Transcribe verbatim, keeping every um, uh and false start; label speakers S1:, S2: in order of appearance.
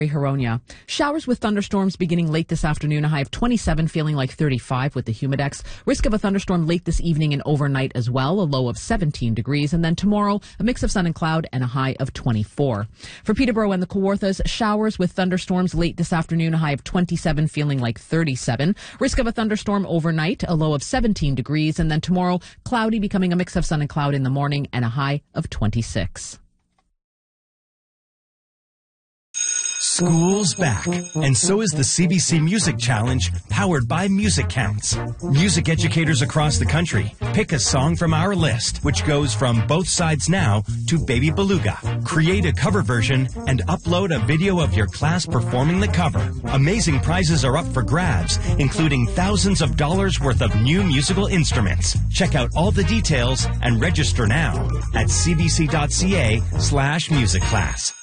S1: Huronia. Showers with thunderstorms beginning late this afternoon, a high of twenty-seven, feeling like thirty-five with the humidex. Risk of a thunderstorm late this evening and overnight as well, a low of seventeen degrees. And then tomorrow, a mix of sun and cloud and a high of twenty-four. For Peterborough and the Kawarthas, showers with thunderstorms late this afternoon, a high of twenty-seven, feeling like thirty-seven. Risk of a thunderstorm overnight, a low of seventeen degrees. And then tomorrow, cloudy, becoming a mix of sun and cloud in the morning and a high of twenty-six.
S2: School's back, and so is the C B C Music Challenge, powered by Music Counts. Music educators across the country pick a song from our list, which goes from Both Sides Now to Baby Beluga. Create a cover version and upload a video of your class performing the cover. Amazing prizes are up for grabs, including thousands of dollars worth of new musical instruments. Check out all the details and register now at cbc.ca slash music class.